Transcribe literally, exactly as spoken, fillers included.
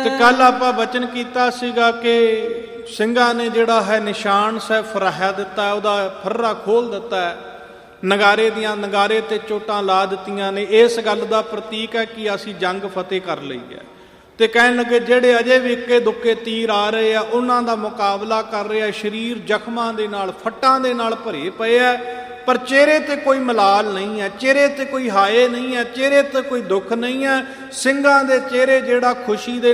ਤੇ ਕੱਲ ਆਪਾਂ ਵਚਨ ਕੀਤਾ ਸੀਗਾ ਕਿ ਸਿੰਘਾਂ ਨੇ ਜਿਹੜਾ ਹੈ ਨਿਸ਼ਾਨ ਸਾਹਿਬ ਫਰਾਹਿਆ ਦਿੱਤਾ, ਉਹਦਾ ਫਰਰਾ ਖੋਲ ਦਿੱਤਾ ਹੈ, ਨਗਾਰੇ ਦੀਆਂ ਨਗਾਰੇ ਤੇ ਚੋਟਾਂ ਲਾ ਦਿੱਤੀਆਂ ਨੇ। ਇਸ ਗੱਲ ਦਾ ਪ੍ਰਤੀਕ ਹੈ ਕਿ ਅਸੀਂ ਜੰਗ ਫਤਿਹ ਕਰ ਲਈ ਹੈ। ਤੇ ਕਹਿਣ ਲੱਗੇ ਜਿਹੜੇ ਅਜੇ ਵੀ ਇੱਕੇ ਦੁੱਕੇ ਤੀਰ ਆ ਰਹੇ ਆ ਉਹਨਾਂ ਦਾ ਮੁਕਾਬਲਾ ਕਰ ਰਿਹਾ। ਸਰੀਰ ਜ਼ਖਮਾਂ ਦੇ ਨਾਲ, ਫੱਟਾਂ ਦੇ ਨਾਲ ਭਰੇ ਪਏ ਆ, ਪਰ ਚਿਹਰੇ ਤੇ ਕੋਈ ਮਲਾਲ ਨਹੀਂ ਹੈ, ਚਿਹਰੇ ਤੇ ਕੋਈ ਹਾਏ ਨਹੀਂ ਹੈ, ਚਿਹਰੇ ਤੇ ਕੋਈ ਦੁੱਖ ਨਹੀਂ ਹੈ। ਸਿੰਘਾਂ ਦੇ ਚਿਹਰੇ ਜਿਹੜਾ ਖੁਸ਼ੀ ਦੇ